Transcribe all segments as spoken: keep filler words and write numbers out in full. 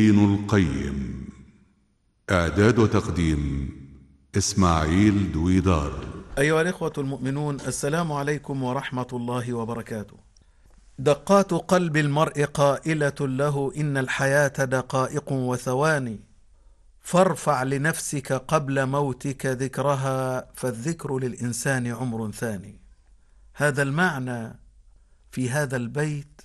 ابن القيم. إعداد وتقديم إسماعيل دويدار. أيها الإخوة المؤمنون، السلام عليكم ورحمة الله وبركاته. دقات قلب المرء قائلة له إن الحياة دقائق وثواني، فارفع لنفسك قبل موتك ذكرها، فالذكر للإنسان عمر ثاني. هذا المعنى في هذا البيت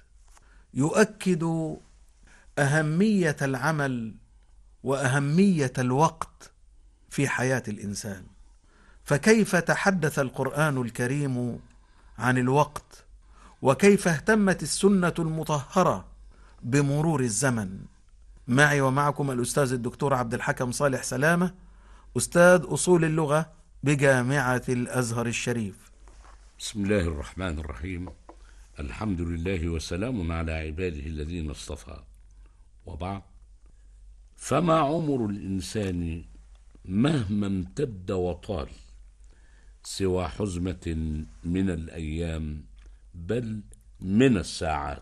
يؤكد أهمية العمل وأهمية الوقت في حياة الإنسان. فكيف تحدث القرآن الكريم عن الوقت، وكيف اهتمت السنة المطهرة بمرور الزمن. معي ومعكم الأستاذ الدكتور عبد الحكم صالح سلامة، أستاذ أصول اللغة بجامعة الأزهر الشريف. بسم الله الرحمن الرحيم. الحمد لله وسلام على عباده الذين اصطفى، وبعد. فما عمر الإنسان مهما امتد وطال سوى حزمة من الأيام، بل من الساعات.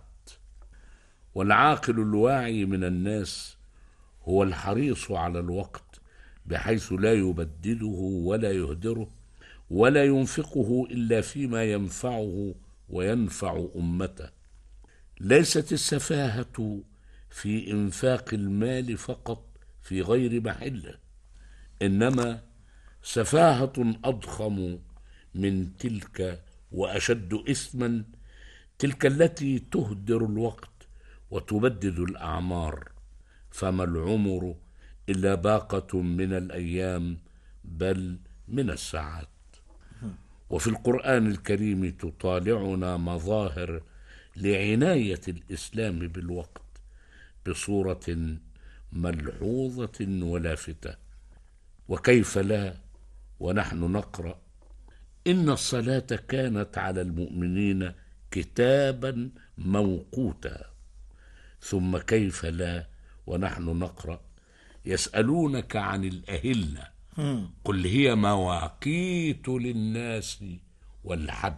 والعاقل الواعي من الناس هو الحريص على الوقت، بحيث لا يبدله ولا يهدره ولا ينفقه إلا فيما ينفعه وينفع أمته. ليست السفاهة في إنفاق المال فقط في غير محله، إنما سفاهة أضخم من تلك وأشد إثما، تلك التي تهدر الوقت وتبدد الأعمار. فما العمر إلا باقة من الأيام، بل من الساعات. وفي القرآن الكريم تطالعنا مظاهر لعناية الإسلام بالوقت بصورة ملحوظة ولافتة. وكيف لا ونحن نقرأ: إن الصلاة كانت على المؤمنين كتابا موقوتا. ثم كيف لا ونحن نقرأ: يسألونك عن الأهلة قل هي مواقيت للناس والحج.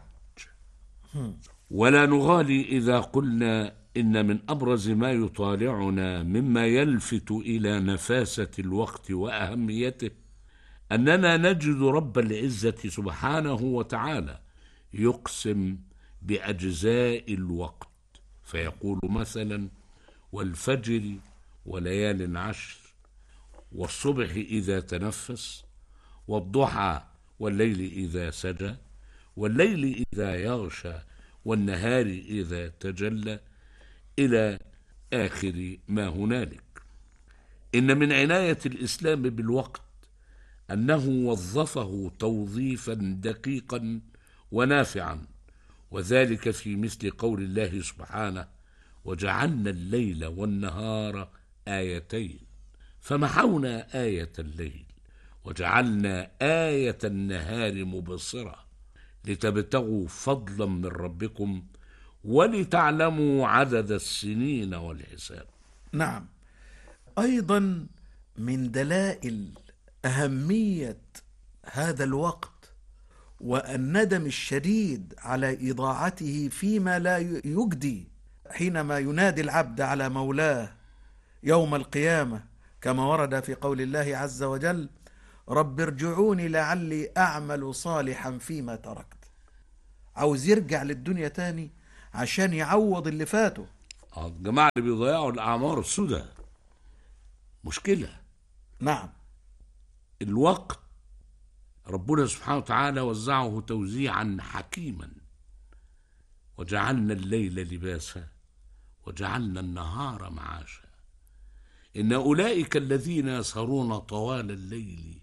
ولا نغالي إذا قلنا إن من أبرز ما يطالعنا مما يلفت إلى نفاسة الوقت وأهميته أننا نجد رب العزة سبحانه وتعالى يقسم بأجزاء الوقت، فيقول مثلا: والفجر وليال عشر، والصبح إذا تنفس، والضحى والليل إذا سجى، والليل إذا يغشى، والنهار إذا تجلى، إلى آخر ما هنالك. إن من عناية الإسلام بالوقت أنه وظفه توظيفا دقيقا ونافعا، وذلك في مثل قول الله سبحانه: وجعلنا الليل والنهار آيتين فمحونا آية الليل وجعلنا آية النهار مبصرة لتبتغوا فضلا من ربكم ولتعلموا عدد السنين والحساب. نعم، أيضا من دلائل أهمية هذا الوقت والندم الشديد على إضاعته فيما لا يجدي، حينما ينادي العبد على مولاه يوم القيامة، كما ورد في قول الله عز وجل: رب ارجعوني لعلي أعمل صالحا فيما تركت. عاوز يرجع للدنيا تاني عشان يعوض اللي فاته. الجماعة اللي بيضيعوا الأعمار السوداء مشكلة. نعم، الوقت ربنا سبحانه وتعالى وزعه توزيعا حكيما: وجعلنا الليل لباسا وجعلنا النهار معاشا. إن أولئك الذين يسهرون طوال الليل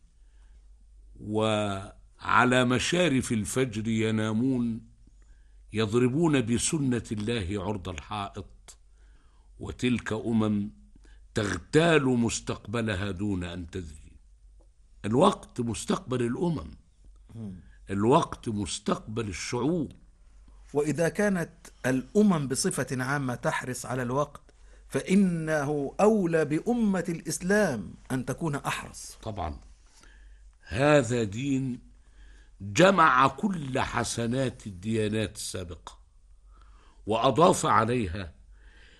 وعلى مشارف الفجر ينامون يضربون بسنة الله عرض الحائط، وتلك أمم تغتال مستقبلها دون أن تدري. الوقت مستقبل الأمم، الوقت مستقبل الشعوب. وإذا كانت الأمم بصفة عامة تحرص على الوقت، فإنه أولى بأمة الإسلام أن تكون أحرص. طبعا هذا دين جمع كل حسنات الديانات السابقة وأضاف عليها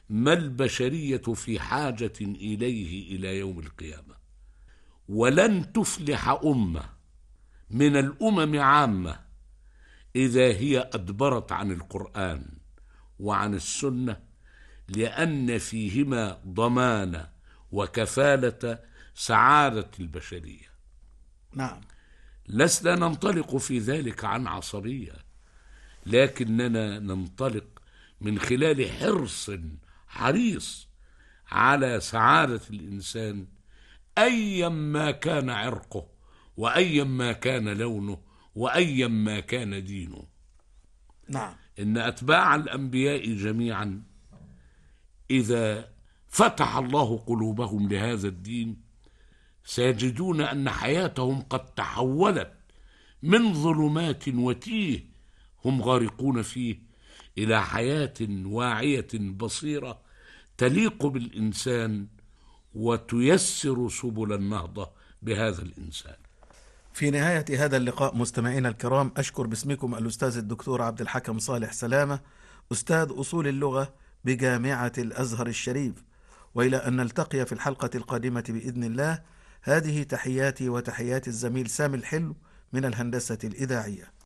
ما البشرية في حاجة إليه إلى يوم القيامة. ولن تفلح أمة من الأمم عامة إذا هي أدبرت عن القرآن وعن السنة، لأن فيهما ضمان وكفالة سعادة البشرية. نعم. لسنا ننطلق في ذلك عن عصبية، لكننا ننطلق من خلال حرص حريص على سعادة الإنسان أيما كان عرقه، وأيما كان لونه، وأيما كان دينه. نعم. إن أتباع الأنبياء جميعا إذا فتح الله قلوبهم لهذا الدين سيجدون أن حياتهم قد تحولت من ظلمات وتيه هم غارقون فيه إلى حياة واعية بصيرة تليق بالإنسان وتيسر سبل النهضة بهذا الإنسان. في نهاية هذا اللقاء مستمعينا الكرام، أشكر باسمكم الأستاذ الدكتور عبد الحكم صالح سلامة، أستاذ أصول اللغة بجامعة الأزهر الشريف، وإلى أن نلتقي في الحلقة القادمة بإذن الله. هذه تحياتي وتحيات الزميل سامي الحلو من الهندسة الإذاعية.